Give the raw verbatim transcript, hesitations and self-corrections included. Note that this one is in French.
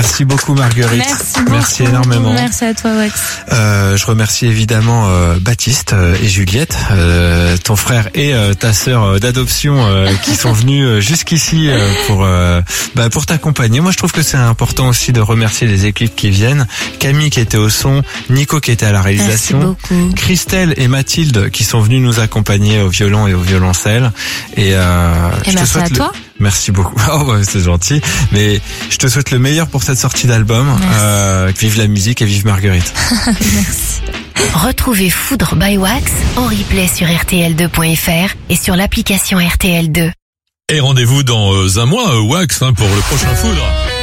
Merci beaucoup Marguerite. Merci beaucoup. Merci énormément. Merci à toi Wax. Euh, je remercie évidemment euh, Baptiste euh, et Juliette, euh, ton frère et euh, ta sœur euh, d'adoption euh, qui sont venus euh, jusqu'ici euh, pour euh, bah, pour t'accompagner. Moi je trouve que c'est important aussi de remercier les équipes qui viennent. Camille qui était au son, Nico qui était à la réalisation, Merci beaucoup. Christelle et Mathilde qui sont venues nous accompagner au violon et au violoncelle. Et, euh, Et je merci te souhaite à le... toi. Merci beaucoup. Oh bah, c'est gentil. Mais je te souhaite le meilleur pour cette sortie d'album. Euh, vive la musique et vive Marguerite. Merci. Retrouvez Foudre by Wax en replay sur R T L deux point F R et sur l'application R T L deux. Et rendez-vous dans euh, un mois, euh, Wax, hein, pour le prochain Foudre.